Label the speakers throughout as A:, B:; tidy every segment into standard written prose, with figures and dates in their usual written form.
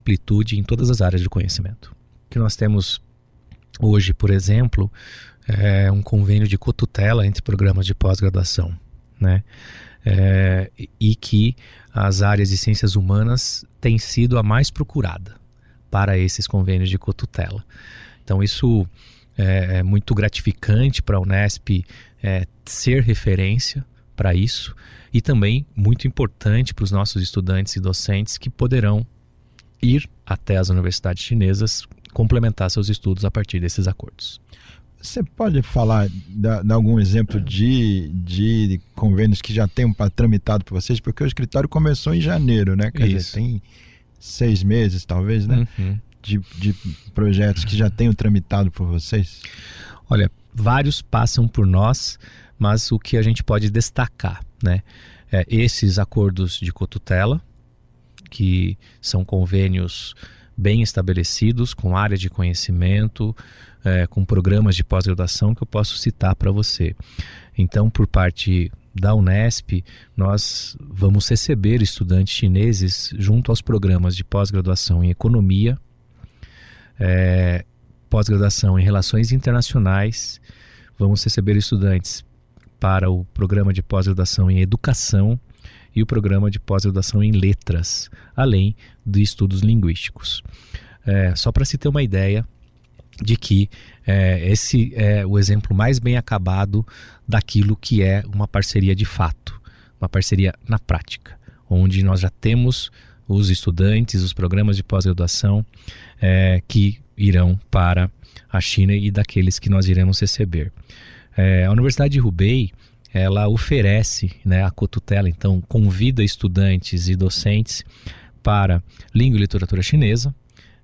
A: amplitude em todas as áreas de conhecimento. Que nós temos hoje, por exemplo, um convênio de cotutela entre programas de pós-graduação, né? E que as áreas de ciências humanas têm sido a mais procurada para esses convênios de cotutela. Então isso é muito gratificante para a Unesp ser referência para isso, e também muito importante para os nossos estudantes e docentes que poderão ir até as universidades chinesas complementar seus estudos a partir desses acordos.
B: Você pode falar, dar algum exemplo de convênios que já tenham tramitado por vocês? Porque o escritório começou em janeiro, né? Quer dizer, tem 6 meses, talvez, né?
A: Uhum.
B: De projetos que já tenham tramitado por vocês?
A: Olha, vários passam por nós, mas o que a gente pode destacar, né? Esses acordos de cotutela, que são convênios bem estabelecidos, com áreas de conhecimento, com programas de pós-graduação que eu posso citar para você. Então, por parte da Unesp, nós vamos receber estudantes chineses junto aos programas de pós-graduação em economia, pós-graduação em relações internacionais, vamos receber estudantes para o programa de pós-graduação em educação e o programa de pós-graduação em letras, além de estudos linguísticos. Só para se ter uma ideia de que esse é o exemplo mais bem acabado daquilo que é uma parceria de fato, uma parceria na prática, onde nós já temos os estudantes, os programas de pós-graduação que irão para a China e daqueles que nós iremos receber. A Universidade de Hubei, ela oferece, né, a cotutela, então convida estudantes e docentes para língua e literatura chinesa,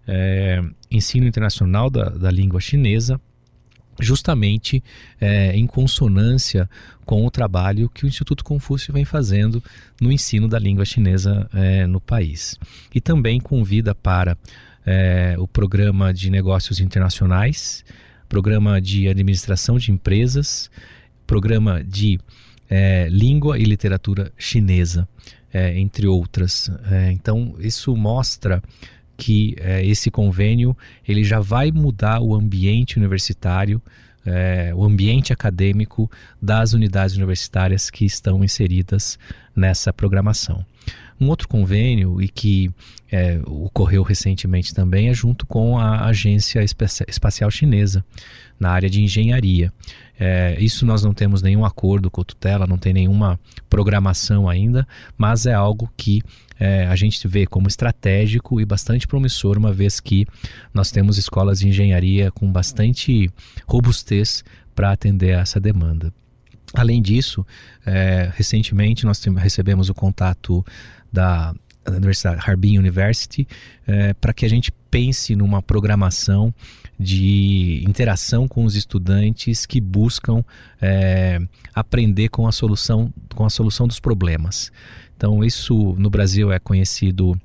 A: ensino internacional da língua chinesa, justamente em consonância com o trabalho que o Instituto Confúcio vem fazendo no ensino da língua chinesa no país. E também convida para o programa de negócios internacionais, programa de administração de empresas, programa de língua e literatura chinesa, entre outras. Então isso mostra que esse convênio ele já vai mudar o ambiente universitário, o ambiente acadêmico das unidades universitárias que estão inseridas nessa programação. Um outro convênio, e que ocorreu recentemente também, é junto com a Agência Espacial Chinesa, na área de engenharia. Isso nós não temos nenhum acordo com a tutela, não tem nenhuma programação ainda, mas é algo que a gente vê como estratégico e bastante promissor, uma vez que nós temos escolas de engenharia com bastante robustez para atender a essa demanda. Além disso, recentemente nós recebemos o contato da Universidade Harbin University para que a gente pense numa programação de interação com os estudantes que buscam aprender com a solução dos problemas. Então isso no Brasil é conhecido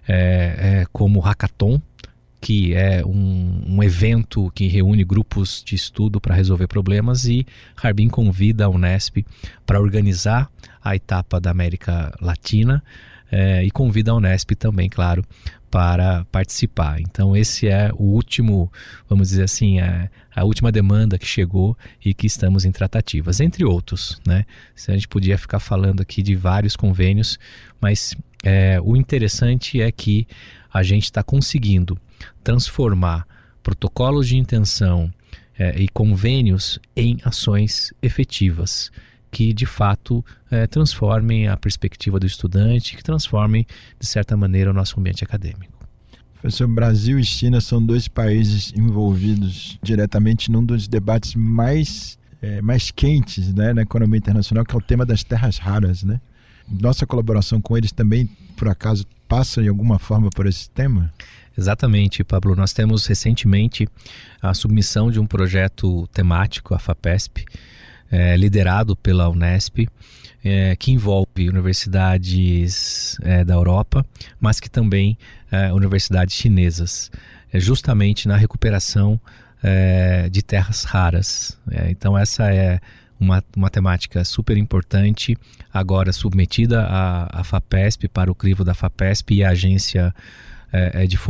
A: como Hackathon, que é um evento que reúne grupos de estudo para resolver problemas, e Harbin convida a Unesp para organizar a etapa da América Latina e convida a Unesp também, claro, para participar. Então esse é o último, vamos dizer assim, a última demanda que chegou e que estamos em tratativas, entre outros, né? A gente podia ficar falando aqui de vários convênios, mas o interessante é que a gente está conseguindo transformar protocolos de intenção e convênios em ações efetivas que de fato transformem a perspectiva do estudante, que transformem de certa maneira o nosso ambiente acadêmico.
B: Professor, Brasil e China são 2 países envolvidos diretamente num dos debates mais quentes, né, na economia internacional, que é o tema das terras raras, né? Nossa colaboração com eles também, por acaso, passa de alguma forma por esse tema?
A: Exatamente, Pablo. Nós temos recentemente a submissão de um projeto temático, a FAPESP, liderado pela Unesp, que envolve universidades da Europa, mas que também universidades chinesas, justamente na recuperação de terras raras. Então essa é uma temática super importante, agora submetida à FAPESP, para o crivo da FAPESP e à Agência de